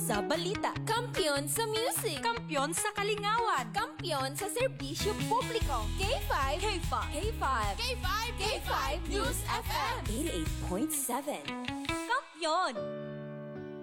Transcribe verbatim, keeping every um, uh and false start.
sa balita. Kampiyon sa music. Kampiyon sa kalingawan. Kampiyon sa serbisyo publiko. K five. K five. K five. K five. K five News F M. eighty-eight point seven. Kampiyon!